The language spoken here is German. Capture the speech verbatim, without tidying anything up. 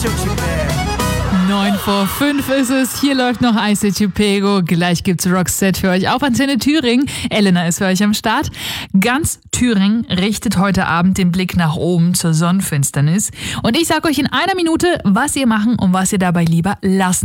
neun vor fünf ist es. Hier läuft noch I C Chupego. Gleich gibt's Roxette für euch auf Antenne Thüringen. Elena ist für euch am Start. Ganz Thüringen richtet heute Abend den Blick nach oben zur Sonnenfinsternis. Und ich sag euch in einer Minute, was ihr machen und was ihr dabei lieber lassen